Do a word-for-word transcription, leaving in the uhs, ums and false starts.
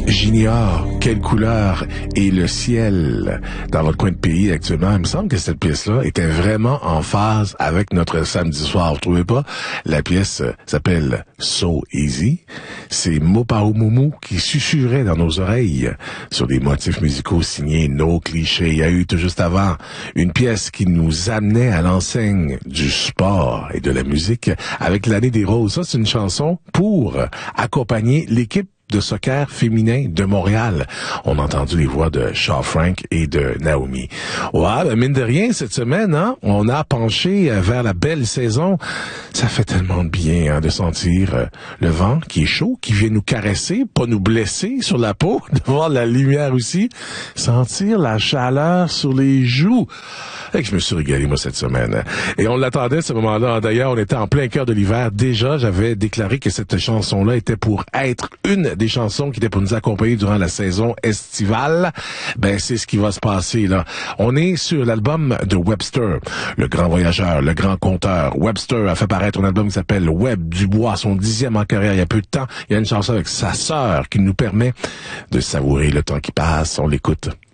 J'ignore quelle couleur est le ciel dans votre coin de pays actuellement. Il me semble que cette pièce-là était vraiment en phase avec notre samedi soir. Vous trouvez pas? La pièce s'appelle So Easy. C'est Mopao Moumou qui susurrait dans nos oreilles sur des motifs musicaux signés No Cliché. Il y a eu tout juste avant une pièce qui nous amenait à l'enseigne du sport et de la musique avec l'année des roses. Ça, c'est une chanson pour accompagner l'équipe de soccer féminin de Montréal. On a entendu les voix de Shaw Frank et de Naomi. Ouais, ben mine de rien, cette semaine, hein, on a penché vers la belle saison. Ça fait tellement de bien hein, de sentir euh, le vent qui est chaud, qui vient nous caresser, pas nous blesser sur la peau, de voir la lumière aussi, sentir la chaleur sur les joues. Et que je me suis régalé, moi, cette semaine. Et on l'attendait, ce moment-là. D'ailleurs, on était en plein cœur de l'hiver. Déjà, j'avais déclaré que cette chanson-là était pour être une des chansons qui étaient pour nous accompagner durant la saison estivale. Ben, c'est ce qui va se passer, là. On est sur l'album de Webster, le grand voyageur, le grand conteur. Webster a fait paraître un album qui s'appelle Web Dubois, son dixième en carrière. Il y a peu de temps, il y a une chanson avec sa sœur qui nous permet de savourer le temps qui passe. On l'écoute.